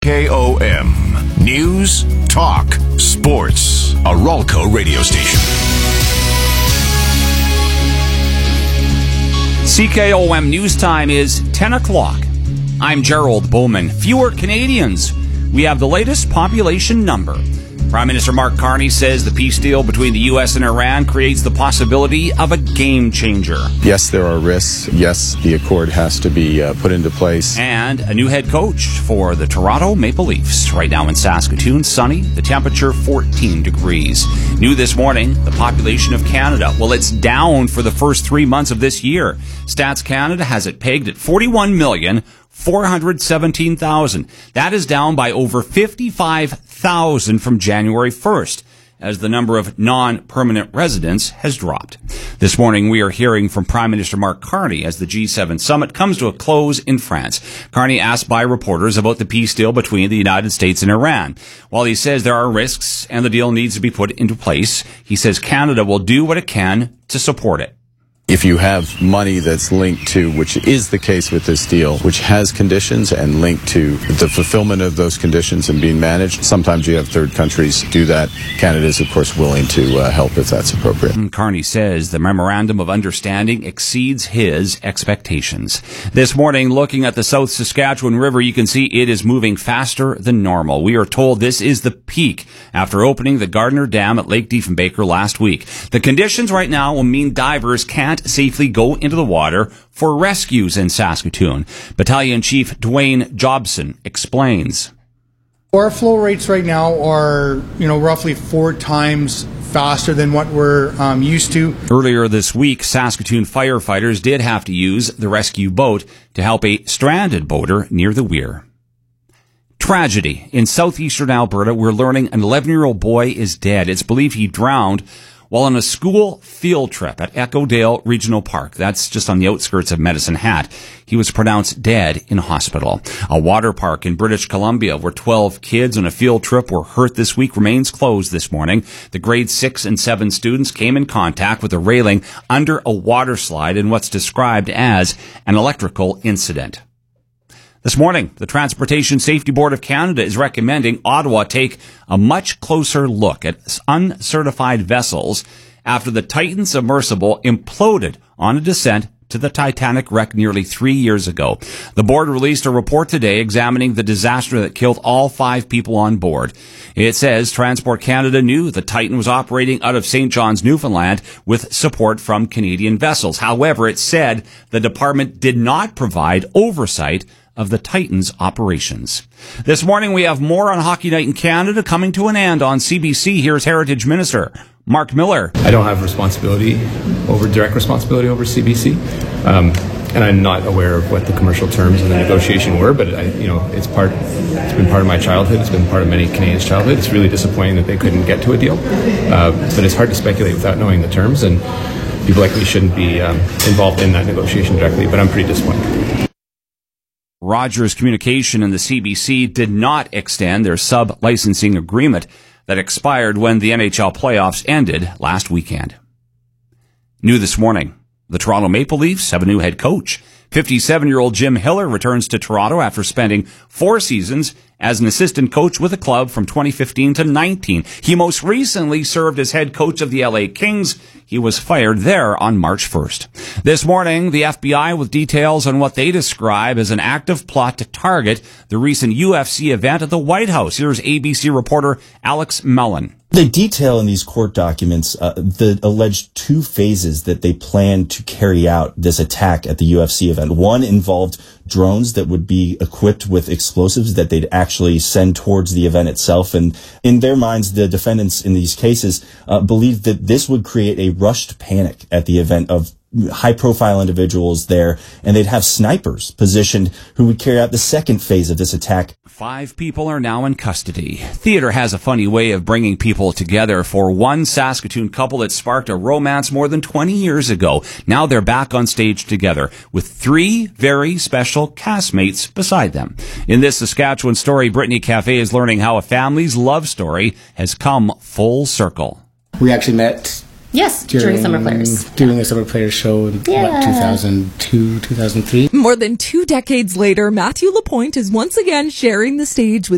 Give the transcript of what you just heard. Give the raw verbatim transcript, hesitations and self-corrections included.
K O M. News, talk, sports. A Ralco radio station. C K O M News Time is ten o'clock. I'm Gerald Bowman. Fewer Canadians. We have the latest population number. Prime Minister Mark Carney says the peace deal between the U S and Iran creates the possibility of a game changer. Yes, there are risks. Yes, the accord has to be uh, put into place. And a new head coach for the Toronto Maple Leafs. Right now in Saskatoon, sunny, the temperature fourteen degrees. New this morning, the population of Canada. Well, it's down for the first three months of this year. Stats Canada has it pegged at forty-one million four hundred seventeen thousand. That is down by over fifty-five thousand from January first, as the number of non-permanent residents has dropped. This morning, we are hearing from Prime Minister Mark Carney as the G seven summit comes to a close in France. Carney asked by reporters about the peace deal between the United States and Iran. While he says there are risks and the deal needs to be put into place, he says Canada will do what it can to support it. If you have money that's linked to, which is the case with this deal, which has conditions and linked to the fulfillment of those conditions and being managed, sometimes you have third countries do that. Canada is, of course, willing to uh, help if that's appropriate. Carney says the memorandum of understanding exceeds his expectations. This morning, looking at the South Saskatchewan River, you can see it is moving faster than normal. We are told this is the peak after opening the Gardner Dam at Lake Diefenbaker last week. The conditions right now will mean divers can't safely go into the water for rescues in Saskatoon. Battalion Chief Dwayne Jobson explains. Our flow rates right now are, you know, roughly four times faster than what we're um, used to. Earlier this week, Saskatoon firefighters did have to use the rescue boat to help a stranded boater near the weir. Tragedy. In southeastern Alberta, we're learning an eleven-year-old boy is dead. It's believed he drowned while on a school field trip at Echo Dale Regional Park. That's just on the outskirts of Medicine Hat. He was pronounced dead in hospital. A water park in British Columbia where twelve kids on a field trip were hurt this week remains closed this morning. The grade six and seven students came in contact with a railing under a water slide in what's described as an electrical incident. This morning, the Transportation Safety Board of Canada is recommending Ottawa take a much closer look at uncertified vessels after the Titan submersible imploded on a descent to the Titanic wreck nearly three years ago. The board released a report today examining the disaster that killed all five people on board. It says Transport Canada knew the Titan was operating out of Saint John's, Newfoundland, with support from Canadian vessels. However, it said the department did not provide oversight of the Titans operations. This morning we have more on Hockey Night in Canada coming to an end on C B C. Here's Heritage Minister Mark Miller. I don't have responsibility over direct responsibility over C B C, um, and I'm not aware of what the commercial terms of the negotiation were. But I, you know, it's part. It's been part of my childhood. It's been part of many Canadians' childhood. It's really disappointing that they couldn't get to a deal, uh, but it's hard to speculate without knowing the terms, and people like me shouldn't be um, involved in that negotiation directly. But I'm pretty disappointed. Rogers Communication and the C B C did not extend their sub-licensing agreement that expired when the N H L playoffs ended last weekend. New this morning, the Toronto Maple Leafs have a new head coach. fifty-seven-year-old Jim Hiller returns to Toronto after spending four seasons as an assistant coach with the club from twenty fifteen to nineteen. He most recently served as head coach of the L A Kings. He was fired there on March first. This morning, the F B I with details on what they describe as an active plot to target the recent U F C event at the White House. Here's A B C reporter Alex Mellon. They detail in these court documents uh, the alleged two phases that they plan to carry out this attack at the U F C event. One involved drones that would be equipped with explosives that they'd actually send towards the event itself. And in their minds, the defendants in these cases uh, believed that this would create a rushed panic at the event of high-profile individuals there, and they'd have snipers positioned who would carry out the second phase of this attack. Five people are now in custody. Theater has a funny way of bringing people together. For one Saskatoon couple that sparked a romance more than twenty years ago, now they're back on stage together with three very special castmates beside them. In this Saskatchewan story, Brittany Cafe is learning how a family's love story has come full circle. We actually met Yes, during, during Summer Players. During the Summer Players show in, yeah. what, two thousand two, two thousand three? More than two decades later, Matthew Lapointe is once again sharing the stage with